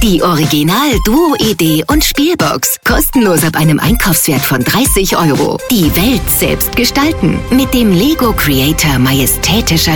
Die Original-Duo-Idee und Spielbox. Kostenlos ab einem Einkaufswert von 30 €. Die Welt selbst gestalten. Mit dem Lego Creator majestätischer